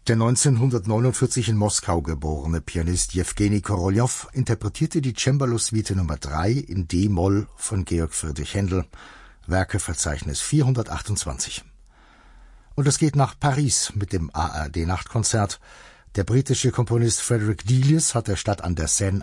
Der 1949 in Moskau geborene Pianist Jewgeni Koroljow interpretierte die Cembalo-Suite Nummer 3 in D-Moll von Georg Friedrich Händel, Werkeverzeichnis 428. Und es geht nach Paris mit dem ARD-Nachtkonzert. Der britische Komponist Frederick Delius hat der Stadt an der Seine